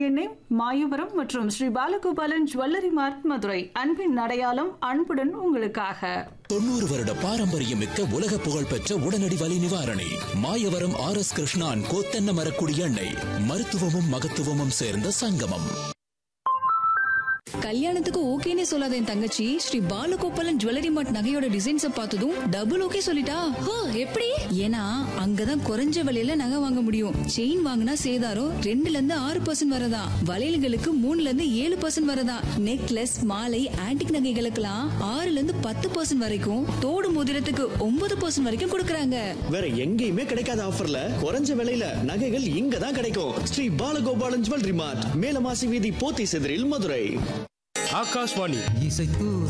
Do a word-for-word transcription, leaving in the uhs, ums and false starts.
என்னை மாயவரம் மற்றும் ஸ்ரீ பாலகோபாலன் ஜுவல்லரி மார்ட் மதுரை. அன்பின் அடையாளம், அன்புடன் உங்களுக்காக. தொண்ணூறு வருட பாரம்பரியம் மிக்க உலக புகழ்பெற்ற உடனடி வலி நிவாரணி மாயவரம் ஆர் எஸ் கிருஷ்ணான் கோத்தென்ன மரக்குடி எண்ணெய். மருத்துவமும் மகத்துவமும் சேர்ந்த சங்கமம். கல்யாணத்துக்கு ஓகேனே சொல்லாத என் தங்கச்சி ஸ்ரீ பாலகோபாலன் ஜுவல்லரி மார்ட் நகையோட டிசைன்ஸ பார்த்ததும் டபுள் ஓகே சொல்லிட்டா. ஹோ, எப்படி? ஏன்னா அங்கதான் குறைஞ்ச விலையில நகை வாங்க முடியும். செயின் வாங்கினா சேதாரம் ரெண்டுல இருந்து ஆறு பர்சன்ட் வரதா, வளையல்களுக்கு மூணுல இருந்து ஏழு பர்சன்ட் வரதா, நெக்லஸ் மாலை ஆன்டிக் நகைகளுக்கெல்லாம் ஆறுல இருந்து பத்து பர்சன்ட் வரைக்கும், தோடு மோதிரத்துக்கு ஒன்பது பர்சன்ட் வரைக்கும் கொடுக்கறாங்க. வேற எங்கேயுமே கிடைக்காத ஆஃபர்ல குறைஞ்ச விலையில நகைகள் இங்கதான் கிடைக்கும். ஸ்ரீ பாலகோபாலன் ஜுவல்லரி மார்ட், மேலமாசி வீதி, போத்தி செதிரில், மதுரை. ஆகாஷ்வாணி இசைத்து